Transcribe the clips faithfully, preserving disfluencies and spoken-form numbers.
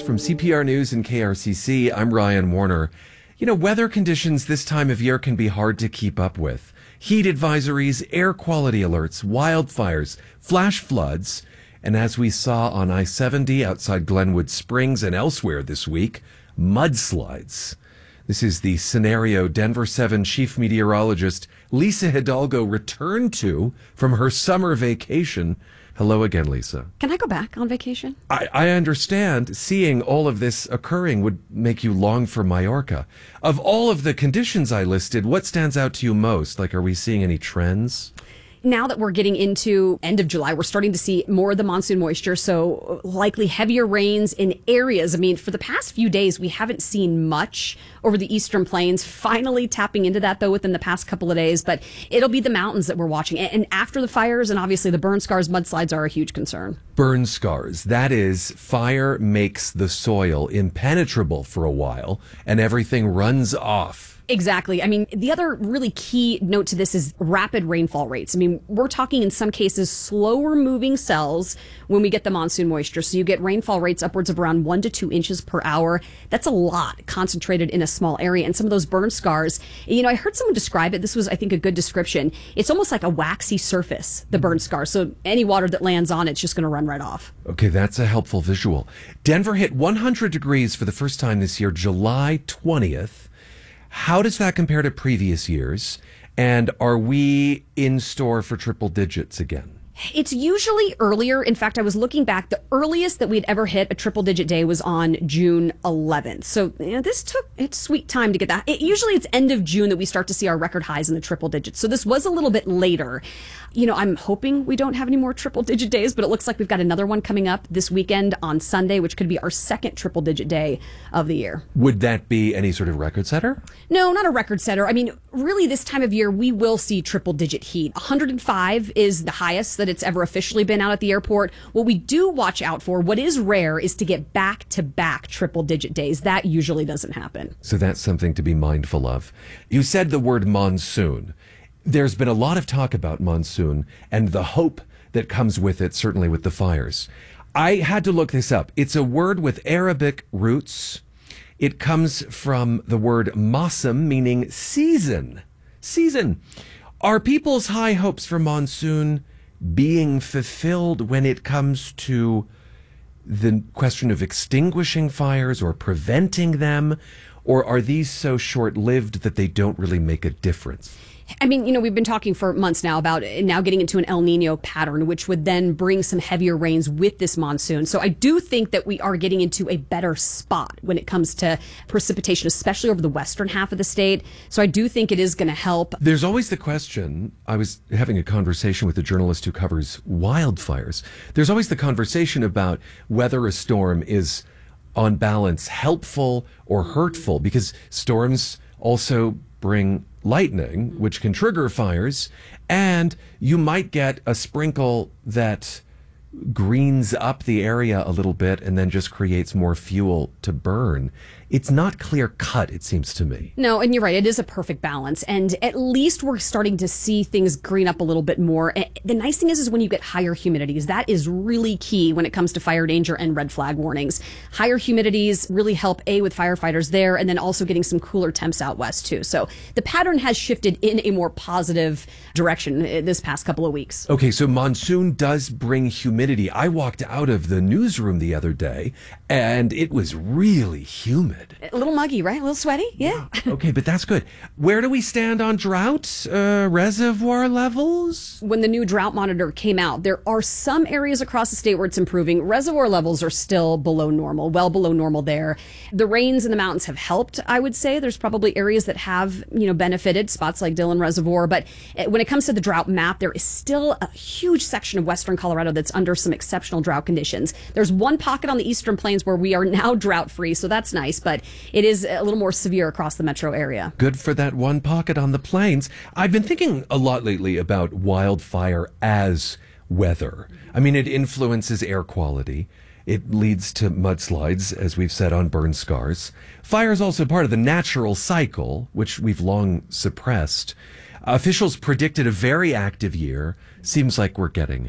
from C P R News and K R C C. I'm Ryan Warner. You know, weather conditions this time of year can be hard to keep up with. Heat advisories, air quality alerts, wildfires, flash floods, and as we saw on I seventy outside Glenwood Springs and elsewhere this week, mudslides. This is the scenario Denver seven chief meteorologist Lisa Hidalgo returned to from her summer vacation. Hello again, Lisa. Can I go back on vacation? I, I understand seeing all of this occurring would make you long for Majorca. Of all of the conditions I listed, what stands out to you most? Like, are we seeing any trends? Now that we're getting into end of July, we're starting to see more of the monsoon moisture, so likely heavier rains in areas. I mean, for the past few days, we haven't seen much over the eastern plains. Finally tapping into that, though, within the past couple of days. But it'll be the mountains that we're watching. And after the fires, and obviously the burn scars, mudslides are a huge concern. Burn scars. That is, fire makes the soil impenetrable for a while, and everything runs off. Exactly. I mean, the other really key note to this is rapid rainfall rates. I mean, we're talking in some cases slower moving cells when we get the monsoon moisture. So you get rainfall rates upwards of around one to two inches per hour. That's a lot concentrated in a small area. And some of those burn scars, you know, I heard someone describe it. This was, I think, a good description. It's almost like a waxy surface, the burn scar. So any water that lands on it's just going to run right off. Okay, that's a helpful visual. Denver hit one hundred degrees for the first time this year, July twentieth. How does that compare to previous years? And are we in store for triple digits again? It's usually earlier. In fact, I was looking back. The earliest that we'd ever hit a triple digit day was on June eleventh. So you know, this took its sweet time to get that. It, usually it's end of June that we start to see our record highs in the triple digits. So this was a little bit later. You know, I'm hoping we don't have any more triple digit days, but it looks like we've got another one coming up this weekend on Sunday, which could be our second triple digit day of the year. Would that be any sort of record setter? No, not a record setter. I mean, really this time of year, we will see triple digit heat. one hundred five is the highest that it's ever officially been out at the airport. What we do watch out for, what is rare, is to get back to back triple digit days. That usually doesn't happen. So that's something to be mindful of. You said the word monsoon. There's been a lot of talk about monsoon and the hope that comes with it, certainly with the fires. I had to look this up. It's a word with Arabic roots. It comes from the word mawsim, meaning season. Season. Are people's high hopes for monsoon being fulfilled when it comes to the question of extinguishing fires or preventing them? Or are these so short-lived that they don't really make a difference? I mean, you know, we've been talking for months now about now getting into an El Nino pattern, which would then bring some heavier rains with this monsoon. So I do think that we are getting into a better spot when it comes to precipitation, especially over the western half of the state. So I do think it is going to help. There's always the question. I was having a conversation with a journalist who covers wildfires. There's always the conversation about whether a storm is, on balance, helpful or hurtful, because storms also bring lightning, which can trigger fires, and you might get a sprinkle that greens up the area a little bit and then just creates more fuel to burn. It's not clear cut, it seems to me. No, and you're right. It is a perfect balance. And at least we're starting to see things green up a little bit more. The nice thing is, is when you get higher humidities, that is really key when it comes to fire danger and red flag warnings. Higher humidities really help, A, with firefighters there, and then also getting some cooler temps out west, too. So the pattern has shifted in a more positive direction this past couple of weeks. Okay, so monsoon does bring humidity. I walked out of the newsroom the other day, and it was really humid. A little muggy, right? A little sweaty? Yeah. Okay, but that's good. Where do we stand on drought uh, reservoir levels? When the new drought monitor came out, there are some areas across the state where it's improving. Reservoir levels are still below normal, well below normal there. The rains in the mountains have helped, I would say. There's probably areas that have, you know, benefited, spots like Dillon Reservoir. But when it comes to the drought map, there is still a huge section of western Colorado that's under some exceptional drought conditions. There's one pocket on the eastern plains where we are now drought free, so that's nice. But it is a little more severe across the metro area. Good for that one pocket on the plains. I've been thinking a lot lately about wildfire as weather. I mean, it influences air quality. It leads to mudslides, as we've said, on burn scars. Fire is also part of the natural cycle, which we've long suppressed. Officials predicted a very active year. Seems like we're getting it.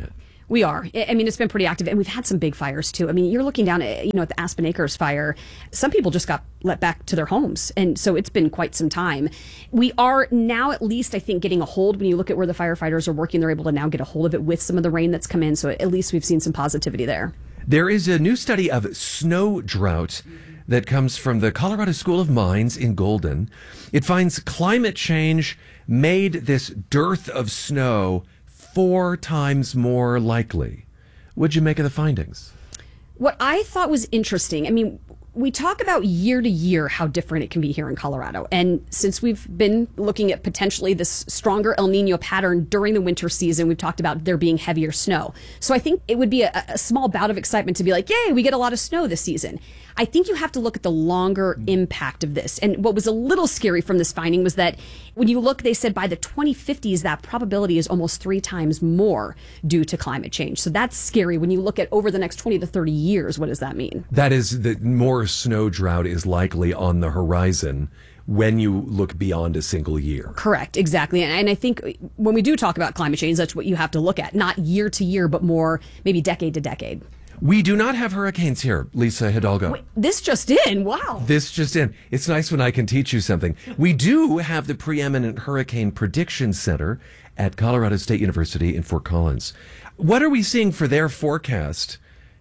We are. I I mean, it's been pretty active, and we've had some big fires too. I mean, you're looking down at, you know, at the Aspen Acres fire. Some people just got let back to their homes, and so it's been quite some time. We are now at least, I think, getting a hold. When you look at where the firefighters are working, they're able to now get a hold of it with some of the rain that's come in. So at least we've seen some positivity there. There is a new study of snow drought that comes from the Colorado School of Mines in Golden. It finds climate change made this dearth of snow four times more likely. What'd you make of the findings? What I thought was interesting, I mean, we talk about year to year how different it can be here in Colorado. And since we've been looking at potentially this stronger El Nino pattern during the winter season, we've talked about there being heavier snow. So I think it would be a, a small bout of excitement to be like, yay, we get a lot of snow this season. I think you have to look at the longer impact of this. And what was a little scary from this finding was that when you look, they said by the twenty fifties, that probability is almost three times more due to climate change. So that's scary. When you look at over the next twenty to thirty years, what does that mean? That is that more snow drought is likely on the horizon when you look beyond a single year. Correct, exactly. And, and I think when we do talk about climate change, that's what you have to look at, not year to year, but more maybe decade to decade. We do not have hurricanes here, Lisa Hidalgo. Wait, this just in, wow. This just in. It's nice when I can teach you something. We do have the preeminent Hurricane Prediction Center at Colorado State University in Fort Collins. What are we seeing for their forecast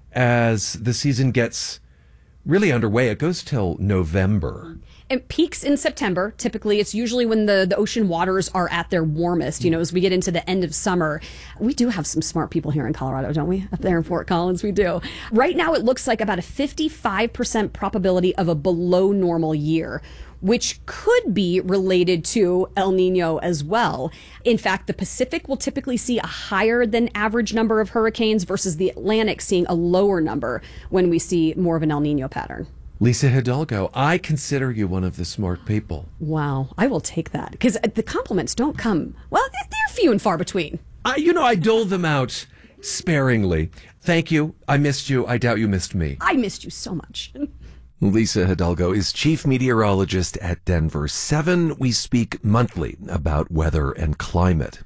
as the season gets really underway? It goes till November. It peaks in September. Typically, it's usually when the, the ocean waters are at their warmest, you know, as we get into the end of summer. We do have some smart people here in Colorado, don't we? Up there in Fort Collins, we do. Right now, it looks like about a fifty-five percent probability of a below normal year, which could be related to El Nino as well. In fact, the Pacific will typically see a higher than average number of hurricanes versus the Atlantic seeing a lower number when we see more of an El Nino pattern. Lisa Hidalgo, I consider you one of the smart people. Wow, I will take that because the compliments don't come, well, they're few and far between. I, you know, I dole them out sparingly. Thank you. I missed you. I doubt you missed me. I missed you so much. Lisa Hidalgo is chief meteorologist at Denver seven. We speak monthly about weather and climate.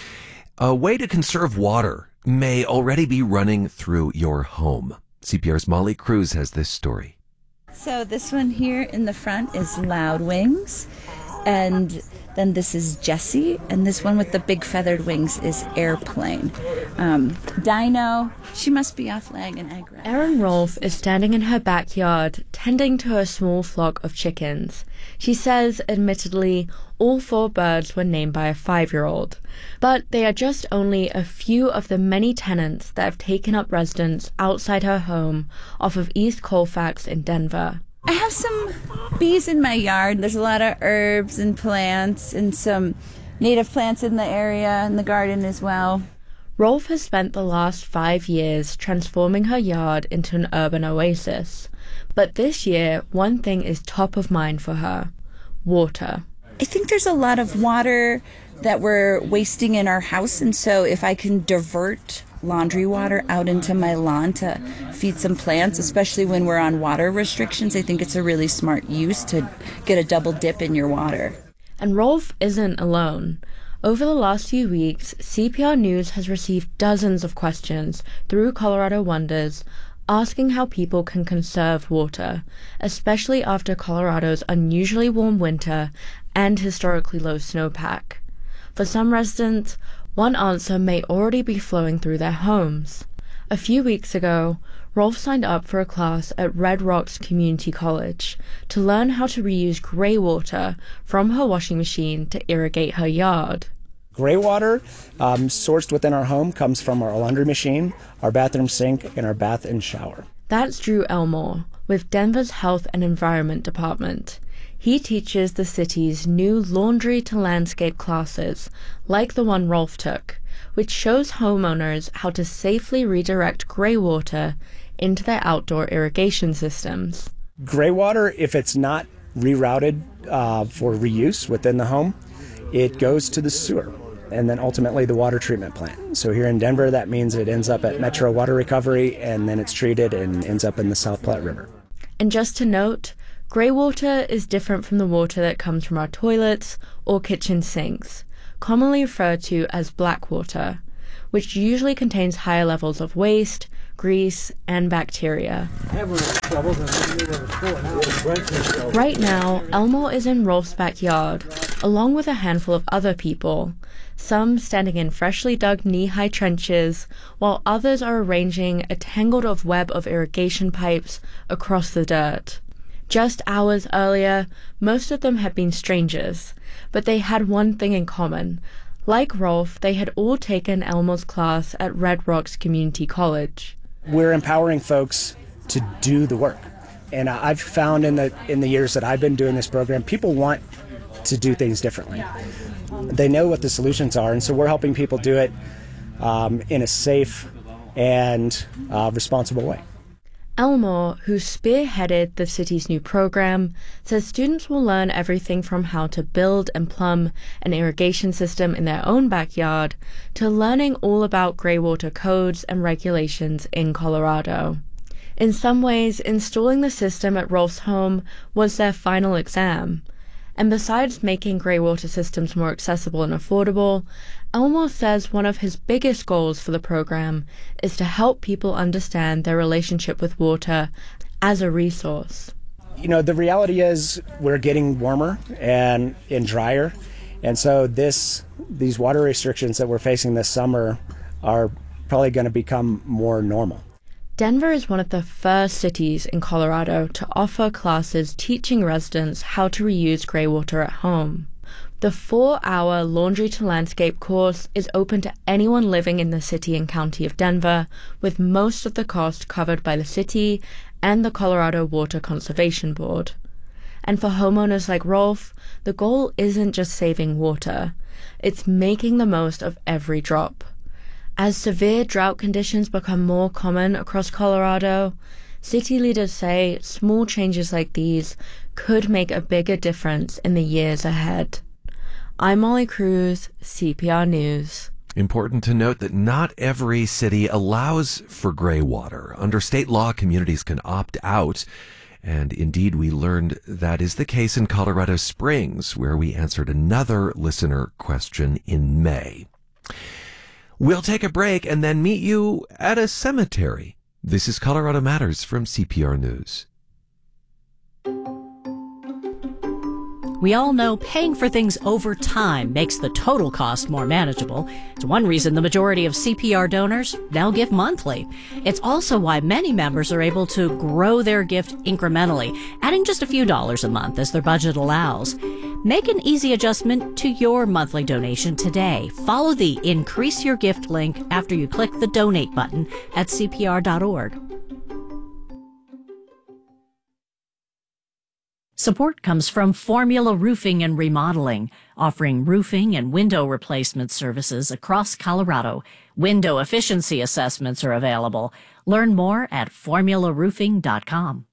A way to conserve water may already be running through your home. C P R's Molly Cruz has this story. So this one here in the front is Loud Wings, and then this is Jessie, and this one with the big feathered wings is Airplane. Um, Dino, she must be off laying an egg right now. Erin Rolfe is standing in her backyard, tending to a small flock of chickens. She says, admittedly, all four birds were named by a five-year-old, but they are just only a few of the many tenants that have taken up residence outside her home off of East Colfax in Denver. I have some bees in my yard. There's a lot of herbs and plants and some native plants in the area in the garden as well. Rolfe has spent the last five years transforming her yard into an urban oasis. But this year, one thing is top of mind for her: water. I think there's a lot of water that we're wasting in our house, and so if I can divert laundry water out into my lawn to feed some plants, especially when we're on water restrictions, I think it's a really smart use to get a double dip in your water. And Rolfe isn't alone. Over the last few weeks, C P R News has received dozens of questions through Colorado Wonders asking how people can conserve water, especially after Colorado's unusually warm winter and historically low snowpack. For some residents, one answer may already be flowing through their homes. A few weeks ago, Rolfe signed up for a class at Red Rocks Community College to learn how to reuse gray water from her washing machine to irrigate her yard. Gray water um, sourced within our home comes from our laundry machine, our bathroom sink, and our bath and shower. That's Drew Elmore with Denver's Health and Environment Department. He teaches the city's new laundry to landscape classes, like the one Rolfe took, which shows homeowners how to safely redirect gray water into their outdoor irrigation systems. Gray water, if it's not rerouted uh, for reuse within the home, it goes to the sewer and then ultimately the water treatment plant. So here in Denver, that means it ends up at Metro Water Recovery, and then it's treated and ends up in the South Platte River. And just to note, gray water is different from the water that comes from our toilets or kitchen sinks, commonly referred to as black water. which usually contains higher levels of waste, grease, and bacteria. Right now, Elmore is in Rolf's backyard, along with a handful of other people, some standing in freshly dug knee-high trenches, while others are arranging a tangled of web of irrigation pipes across the dirt. Just hours earlier, most of them had been strangers, but they had one thing in common. Like Rolf, they had all taken Elmore's class at Red Rocks Community College. We're empowering folks to do the work. And I've found in the in the years that I've been doing this program, people want to do things differently. They know what the solutions are, and so we're helping people do it um, in a safe and uh, responsible way. Elmore, who spearheaded the city's new program, says students will learn everything from how to build and plumb an irrigation system in their own backyard to learning all about greywater codes and regulations in Colorado. In some ways, installing the system at Rolf's home was their final exam. And besides making greywater systems more accessible and affordable, Elmore says one of his biggest goals for the program is to help people understand their relationship with water as a resource. You know, the reality is we're getting warmer and, and drier, and so this these water restrictions that we're facing this summer are probably going to become more normal. Denver is one of the first cities in Colorado to offer classes teaching residents how to reuse greywater at home. The four-hour Laundry to Landscape course is open to anyone living in the city and county of Denver, with most of the cost covered by the city and the Colorado Water Conservation Board. And for homeowners like Rolf, the goal isn't just saving water, it's making the most of every drop. As severe drought conditions become more common across Colorado, city leaders say small changes like these could make a bigger difference in the years ahead. I'm Molly Cruz, C P R News. Important to note that not every city allows for gray water. Under state law, communities can opt out. And indeed, we learned that is the case in Colorado Springs, where we answered another listener question in May. We'll take a break and then meet you at a cemetery. This is Colorado Matters from C P R News. We all know paying for things over time makes the total cost more manageable. It's one reason the majority of C P R donors now give monthly. It's also why many members are able to grow their gift incrementally, adding just a few dollars a month as their budget allows. Make an easy adjustment to your monthly donation today. Follow the Increase Your Gift link after you click the Donate button at C P R dot org. Support comes from Formula Roofing and Remodeling, offering roofing and window replacement services across Colorado. Window efficiency assessments are available. Learn more at formula roofing dot com.